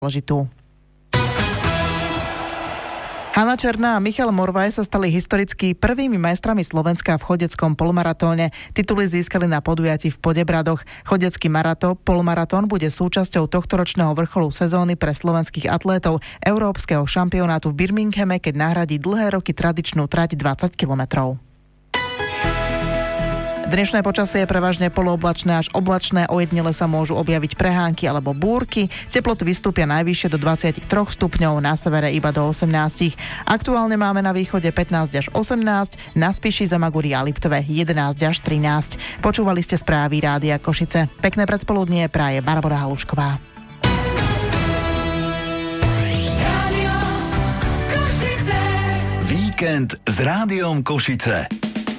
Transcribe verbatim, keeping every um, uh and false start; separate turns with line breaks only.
dôležitú. Hanna Černá a Michal Morvaj sa stali historicky prvými majstrami Slovenska v chodeckom polmaratóne. Tituly získali na podujatí v Podebradoch. Chodecký maratón, polmaratón bude súčasťou tohtoročného vrcholu sezóny pre slovenských atlétov Európskeho šampionátu v Birminghame, keď nahradí dlhé roky tradičnú trať dvadsať kilometrov. Dnešné počasie je prevažne polooblačné až oblačné, ojedinele sa môžu objaviť prehánky alebo búrky. Teploty vystúpia najvyššie do dvadsaťtri stupňov, na severe iba do osemnásť. Aktuálne máme na východe pätnásť až osemnásť, na Spiši, Zamagúri a Liptove jedenásť až trinásť. Počúvali ste správy Rádia Košice. Pekné predpoludnie praje Barbora Halušková.
Víkend s Rádiom Košice.